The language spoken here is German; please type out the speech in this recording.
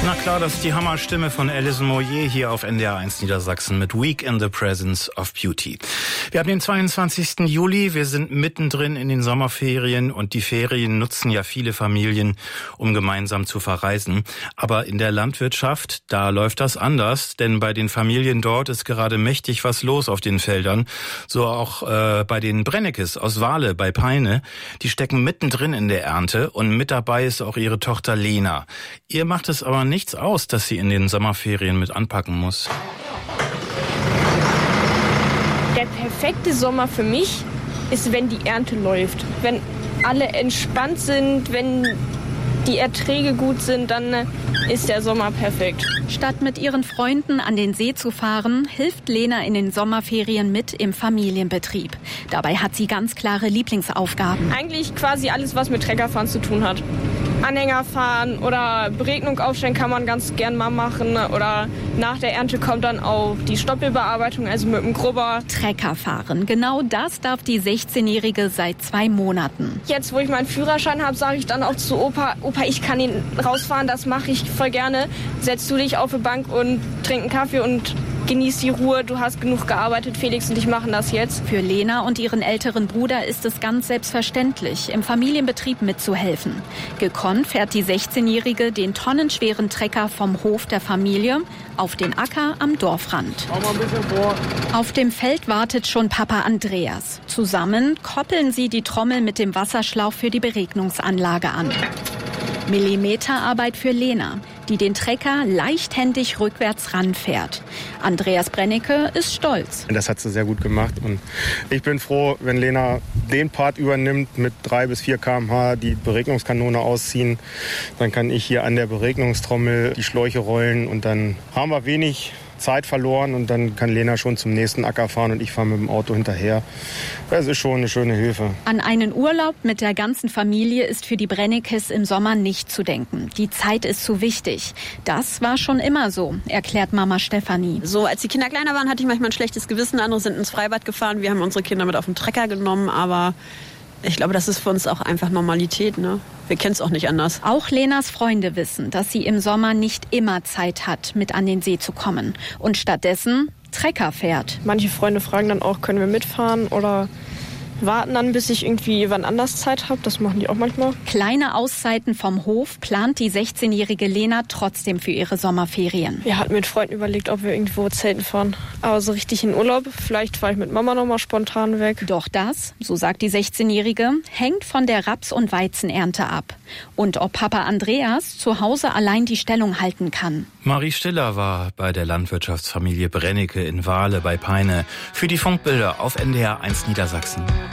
Na klar, das ist die Hammerstimme von Alison Moyet hier auf NDR 1 Niedersachsen mit Week in the Presence of Beauty. Wir haben den 22. Juli, wir sind mittendrin in den Sommerferien und die Ferien nutzen ja viele Familien, um gemeinsam zu verreisen. Aber in der Landwirtschaft, da läuft das anders, denn bei den Familien dort ist gerade mächtig was los auf den Feldern. So auch bei den Brennekes aus Wale bei Peine. Die stecken mittendrin in der Ernte und mit dabei ist auch ihre Tochter Lena. Ihr macht es aber nichts aus, dass sie in den Sommerferien mit anpacken muss. Der perfekte Sommer für mich ist, wenn die Ernte läuft. Wenn alle entspannt sind, wenn die Erträge gut sind, dann ist der Sommer perfekt. Statt mit ihren Freunden an den See zu fahren, hilft Lena in den Sommerferien mit im Familienbetrieb. Dabei hat sie ganz klare Lieblingsaufgaben. Eigentlich quasi alles, was mit Treckerfahren zu tun hat. Anhänger fahren oder Beregnung aufstellen kann man ganz gern mal machen. Oder nach der Ernte kommt dann auch die Stoppelbearbeitung, also mit dem Grubber. Trecker fahren, genau das darf die 16-Jährige seit 2 Monaten. Jetzt, wo ich meinen Führerschein habe, sage ich dann auch zu Opa, ich kann ihn rausfahren, das mache ich voll gerne. Setzt du dich auf die Bank und trink einen Kaffee und genieß die Ruhe. Du hast genug gearbeitet, Felix und ich machen das jetzt. Für Lena und ihren älteren Bruder ist es ganz selbstverständlich, im Familienbetrieb mitzuhelfen. Gekonnt fährt die 16-Jährige den tonnenschweren Trecker vom Hof der Familie auf den Acker am Dorfrand. Mal ein bisschen vor. Auf dem Feld wartet schon Papa Andreas. Zusammen koppeln sie die Trommel mit dem Wasserschlauch für die Beregnungsanlage an. Millimeterarbeit für Lena, die den Trecker leichthändig rückwärts ranfährt. Andreas Brennecke ist stolz. Das hat sie sehr gut gemacht und ich bin froh, wenn Lena den Part übernimmt, mit 3 bis 4 km/h die Beregnungskanone ausziehen. Dann kann ich hier an der Beregnungstrommel die Schläuche rollen und dann haben wir wenig Zeit verloren und dann kann Lena schon zum nächsten Acker fahren und ich fahre mit dem Auto hinterher. Das ist schon eine schöne Hilfe. An einen Urlaub mit der ganzen Familie ist für die Brennekes im Sommer nicht zu denken. Die Zeit ist zu wichtig. Das war schon immer so, erklärt Mama Stefanie. So, als die Kinder kleiner waren, hatte ich manchmal ein schlechtes Gewissen. Andere sind ins Freibad gefahren. Wir haben unsere Kinder mit auf den Trecker genommen, aber ich glaube, das ist für uns auch einfach Normalität, ne? Wir kennen es auch nicht anders. Auch Lenas Freunde wissen, dass sie im Sommer nicht immer Zeit hat, mit an den See zu kommen und stattdessen Trecker fährt. Manche Freunde fragen dann auch, können wir mitfahren oder warten dann, bis ich irgendwie wann anders Zeit habe. Das machen die auch manchmal. Kleine Auszeiten vom Hof plant die 16-jährige Lena trotzdem für ihre Sommerferien. Wir hatten mit Freunden überlegt, ob wir irgendwo zelten fahren. Aber so richtig in Urlaub, vielleicht fahre ich mit Mama noch mal spontan weg. Doch das, so sagt die 16-jährige, hängt von der Raps- und Weizenernte ab. Und ob Papa Andreas zu Hause allein die Stellung halten kann. Marie Stiller war bei der Landwirtschaftsfamilie Brennecke in Wale bei Peine für die Funkbilder auf NDR 1 Niedersachsen.